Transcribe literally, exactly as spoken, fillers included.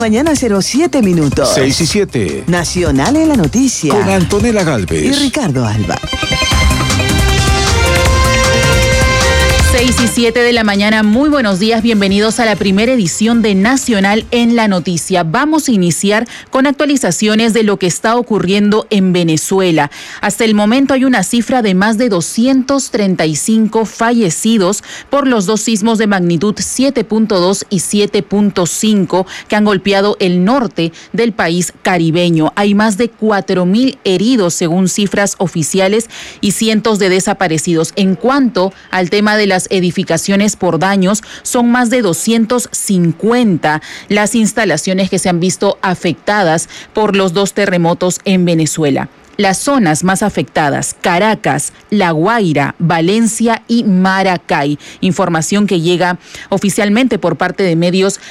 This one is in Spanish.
Mañana cero siete minutos. seis y siete. Nacional en la noticia. Con Antonella Galvez. Y Ricardo Alba. seis y siete de la mañana, muy buenos días, bienvenidos a la primera edición de Nacional en la Noticia. Vamos a iniciar con actualizaciones de lo que está ocurriendo en Venezuela. Hasta el momento hay una cifra de más de doscientos treinta y cinco fallecidos por los dos sismos de magnitud siete punto dos y siete punto cinco que han golpeado el norte del país caribeño. Hay más de cuatro mil heridos según cifras oficiales y cientos de desaparecidos. En cuanto al tema de las edificaciones por daños, son más de doscientos cincuenta las instalaciones que se han visto afectadas por los dos terremotos en Venezuela. Las zonas más afectadas: Caracas, La Guaira, Valencia y Maracay. Información que llega oficialmente por parte de medios